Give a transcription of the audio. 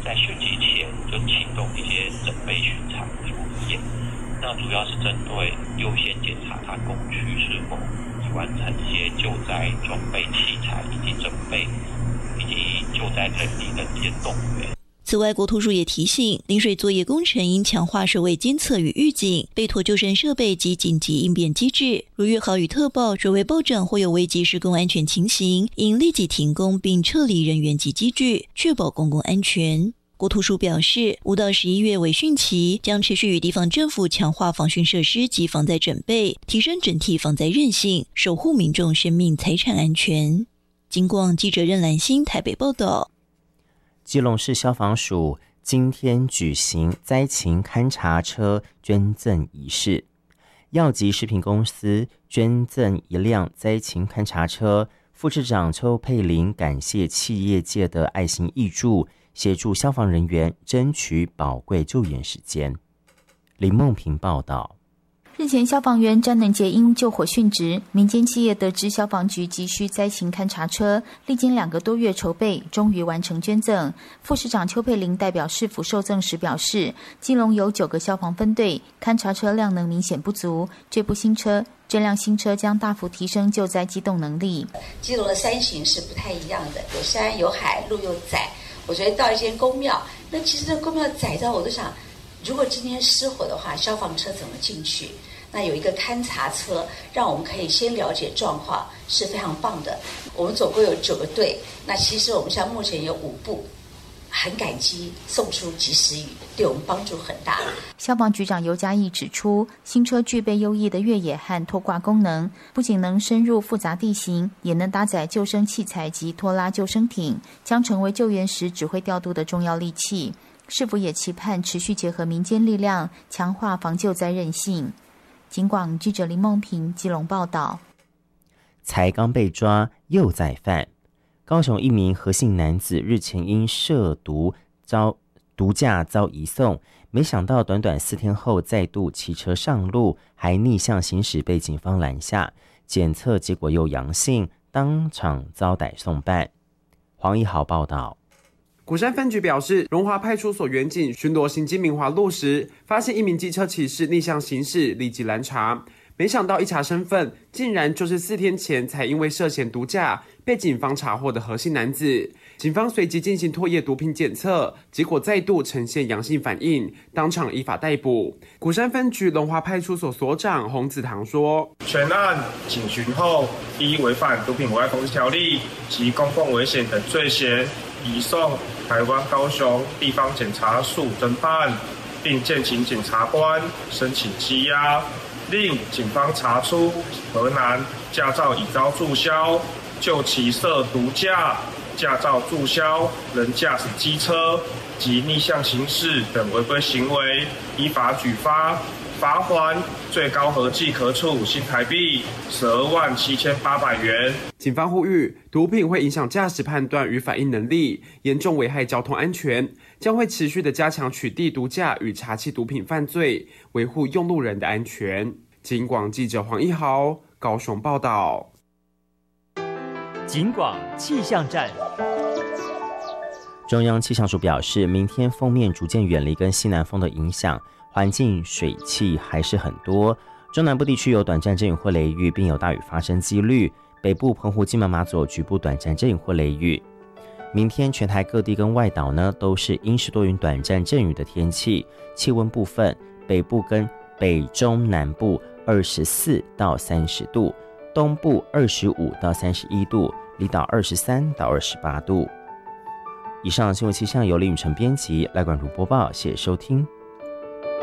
在巡集前就启动一些整备巡查作业，那主要是针对优先检查它工区是否已完成一些救灾装备器材以及准备以及救灾人力的这些动员。 此外，国土署也提醒，临水作业工程应强化水位监测与预警、备妥救生设备及紧急应变机制。如遇豪雨特报、水位暴涨或有危及施工安全情形，应立即停工并撤离人员及机具，确保公共安全。国土署表示，5到11月为汛期，将持续与地方政府强化防汛设施及防灾准备，提升整体防灾韧性，守护民众生命财产安全。警广记者任兰心台北报道。 基隆市消防署今天举行灾情勘察车捐赠仪式，药吉食品公司捐赠1辆灾情勘察车，副市长邱佩玲感谢企业界的爱心挹注，协助消防人员争取宝贵救援时间。林梦平报道。 日前，消防员詹能杰因救火殉职，民间企业得知消防局急需灾情勘察车，历经2个多月筹备，终于完成捐赠。副市长邱佩玲代表市府受赠时表示，基隆有9个消防分队，勘察车量能明显不足，这辆新车将大幅提升救灾机动能力。 基隆的山形是不太一样的，有山有海，路又窄。我觉得到一间公庙，那其实那公庙窄到我都想，如果今天失火的话，消防车怎么进去？那有一个勘察车，让我们可以先了解状况，是非常棒的。我们总共有9个队，那其实我们像目前有5部，很感激送出及时雨，对我们帮助很大。 消防局长尤嘉义指出，新车具备优异的越野和拖挂功能，不仅能深入复杂地形，也能搭载救生器材及拖拉救生艇，将成为救援时指挥调度的重要利器。市府也期盼持续结合民间力量，强化防救灾韧性。警广记者林梦平基隆报道。 才刚被抓又再犯，高雄一名何姓男子日前因涉毒驾遭移送，没想到短短4天后再度骑车上路，还逆向行驶被警方拦下，检测结果又阳性，当场遭逮送办。黄一豪报道。 鼓山分局表示，荣华派出所员警巡逻行经明华路时，发现一名机车骑士逆向行驶，立即拦查。没想到一查身份，竟然就是4天前才因为涉嫌毒驾被警方查获的何姓男子。警方随即进行唾液毒品检测，结果再度呈现阳性反应，当场依法逮捕。鼓山分局龙华派出所所长洪子堂说：“ 全案警询后，依违反毒品危害防治条例及公共危险等罪嫌，移送台湾高雄地方检察署侦办，并建请检察官申请羁押，令警方查出何男驾照已遭注销，就其涉毒驾、驾照注销、人驾驶机车及逆向行驶等违规行为，依法举发。罚锾最高合计可处新台币127800元。 警方呼吁，毒品会影响驾驶判断与反应能力，严重危害交通安全，将会持续的加强取缔毒驾与查缉毒品犯罪，维护用路人的安全。警广记者黄一豪高雄报道。 警广气象站。 中央气象署表示，明天锋面逐渐远离跟西南风的影响，环境水汽还是很多，中南部地区有短暂阵雨或雷雨，并有大雨发生几率，北部澎湖金门马祖局部短暂阵雨或雷雨。明天全台各地跟外岛呢都是阴时多云短暂阵雨的天气，气温部分北部跟北中南部24到30度，东部25到31度，离岛23到28度。以上新闻气象由林宇成编辑，赖冠如播报，谢谢收听。